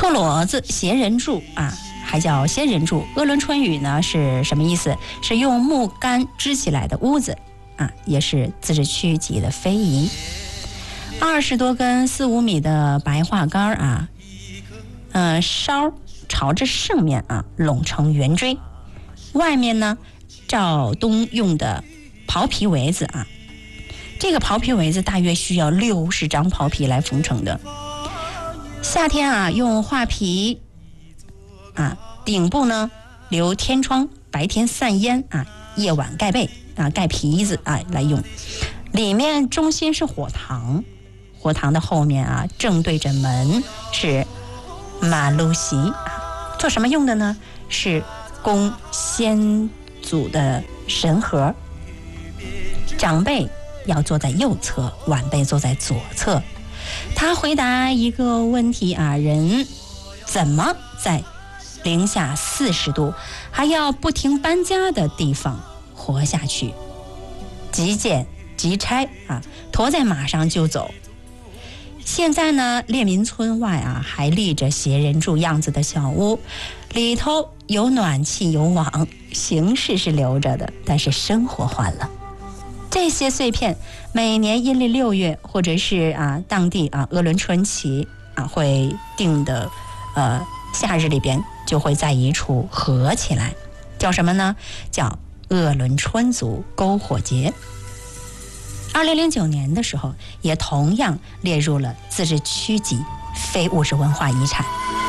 破骡子、斜人柱啊，还叫仙人柱。鄂伦春语呢是什么意思？是用木杆支起来的屋子啊，也是自治区级的非遗。20多根4、5米的白桦杆啊，梢朝着正面啊拢成圆锥，外面呢照东用的刨皮围子啊，这个刨皮围子大约需要60张刨皮来缝成的。夏天啊用桦皮啊，顶部呢留天窗，白天散烟啊，夜晚盖被啊，盖皮子啊来用。里面中心是火塘，火塘的后面啊正对着门是马路席啊，做什么用的呢？是供先祖的神盒。长辈要坐在右侧，晚辈坐在左侧。他回答一个问题啊，人怎么在零下40度还要不停搬家的地方活下去？急建急拆啊，驮在马上就走。现在呢，列民村外啊还立着斜人柱样子的小屋，里头有暖气有网，形式是留着的，但是生活换了。这些碎片每年阴历6月或者是当地鄂伦春期会定的夏日里边就会在一处合起来，叫什么呢？叫鄂伦春族篝火节。2009年的时候也同样列入了自治区级非物质文化遗产。